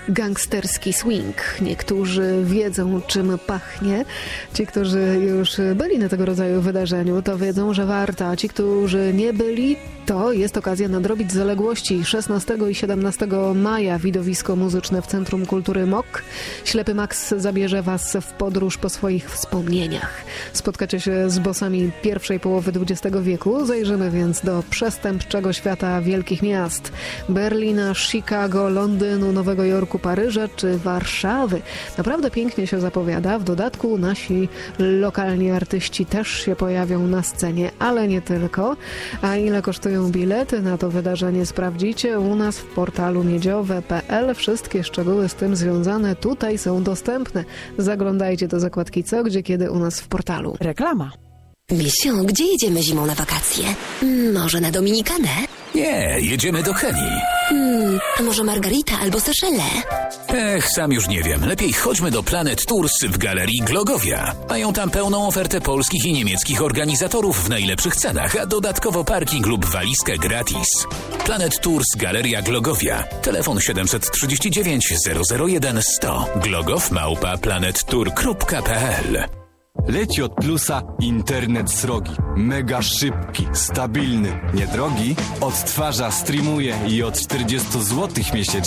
gangsterski swing. Niektórzy wiedzą, czym pachnie. Ci, którzy już byli na tego rodzaju wydarzeniu, to wiedzą, że warto. A ci, którzy nie byli, to jest okazja nadrobić zaległości. 16 i 17 maja widowisko muzyczne w Centrum Kultury MOK. Ślepy Max zabierze Was w podróż po swoich wspomnieniach. Spotkacie się z bossami pierwszej połowy XX wieku. Zajrzymy więc do przestępczego świata wielkich miast. Berlina, Chicago, Londynu, Nowego Jorku, Paryża czy Warszawy. Naprawdę pięknie się zapowiada. W dodatku nasi lokalni artyści też się pojawią na scenie, ale nie tylko. A ile kosztują bilety na to wydarzenie, sprawdzicie u nas w portalu miedziowe.pl. Wszystkie szczegóły z tym związane tutaj są dostępne. Zaglądajcie do zakładki Co, Gdzie, Kiedy u nas w portalu. Reklama. Misiu, gdzie jedziemy zimą na wakacje? Może na Dominikanę? Nie, jedziemy do Kenii. A może Margarita albo Seszele? Sam już nie wiem. Lepiej chodźmy do Planet Tours w Galerii Glogowia. Mają tam pełną ofertę polskich i niemieckich organizatorów w najlepszych cenach, a dodatkowo parking lub walizkę gratis. Planet Tours Galeria Glogowia. Telefon 739 001 100. glogow@planettour.pl. Leci od Plusa internet srogi. Mega szybki, stabilny, niedrogi. Odtwarza, streamuje i od 40 zł miesięcznie